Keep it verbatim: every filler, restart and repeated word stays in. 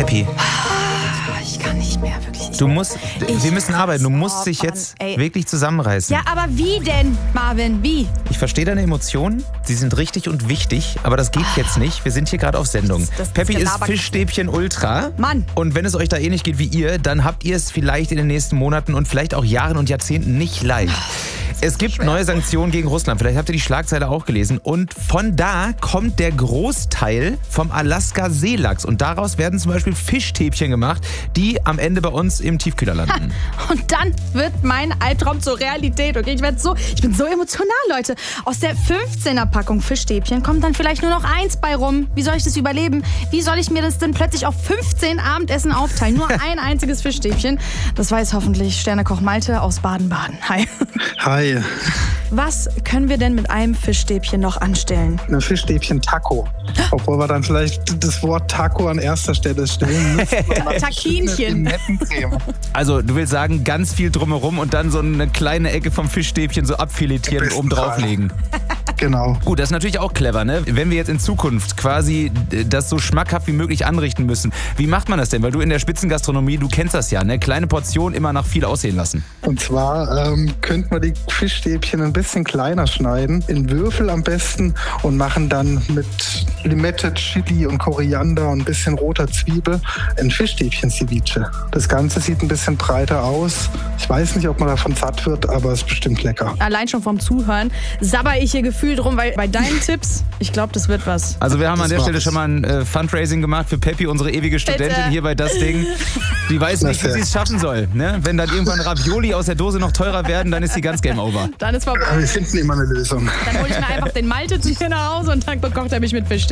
Peppi. Ich kann nicht mehr, wirklich. Du musst, Ich wir müssen arbeiten. Du musst oh, dich Mann, jetzt ey. wirklich zusammenreißen. Ja, aber wie denn, Marvin? Wie? Ich verstehe deine Emotionen. Sie sind richtig und wichtig, aber das geht jetzt nicht. Wir sind hier gerade auf Sendung. Das- das- Peppi das ist Gelaber- Fischstäbchen Ultra. Mann. Und wenn es euch da ähnlich geht wie ihr, dann habt ihr es vielleicht in den nächsten Monaten und vielleicht auch Jahren und Jahrzehnten nicht leicht. Es gibt neue Sanktionen gegen Russland. Vielleicht habt ihr die Schlagzeile auch gelesen. Und von da kommt der Großteil vom Alaska-Seelachs. Und daraus werden zum Beispiel Fischstäbchen gemacht, die am Ende bei uns im Tiefkühler landen. Und dann wird mein Albtraum zur Realität, okay? Ich werd so, ich bin so emotional, Leute. Aus der fünfzehner-Packung Fischstäbchen kommt dann vielleicht nur noch eins bei rum. Wie soll ich das überleben? Wie soll ich mir das denn plötzlich auf fünfzehn Abendessen aufteilen? Nur ein einziges Fischstäbchen. Das weiß hoffentlich Sternekoch Malte aus Baden-Baden. Hi. Hi, Was können wir denn mit einem Fischstäbchen noch anstellen? ein Fischstäbchen-Taco. Obwohl wir dann vielleicht das Wort Taco an erster Stelle stellen müssen. Takinchen. Limettencreme. Also du willst sagen, ganz viel drumherum und dann so eine kleine Ecke vom Fischstäbchen so abfilettieren und Im oben besten Fall. drauflegen. Genau. Gut, das ist natürlich auch clever, ne? Wenn wir jetzt in Zukunft quasi das so schmackhaft wie möglich anrichten müssen. Wie macht man das denn? Weil du in der Spitzengastronomie, du kennst das ja, ne? Kleine Portionen immer nach viel aussehen lassen. Und zwar ähm, könnten wir die Fischstäbchen ein bisschen kleiner schneiden, in Würfel am besten, und machen dann mit Limette, Chili und Koriander und ein bisschen roter Zwiebel ein Fischstäbchen-Ceviche. Das Ganze sieht ein bisschen breiter aus. Ich weiß nicht, ob man davon satt wird, aber es ist bestimmt lecker. Allein schon vom Zuhören sabber ich hier gefühlt rum, weil bei deinen Tipps, ich glaube, das wird was. Also wir haben an Das der Stelle war's. schon mal ein äh, Fundraising gemacht für Peppi, unsere ewige Studentin Bitte. hier bei Das Ding. Die weiß nicht, wie Das sie es schaffen soll. Ne? Wenn dann irgendwann Ravioli aus der Dose noch teurer werden, dann ist sie ganz Game Over. Dann ist vorbei. Wir finden immer eine Lösung. Dann hole ich mir einfach den Malte zu mir nach Hause und dann bekocht er mich mit Fisch.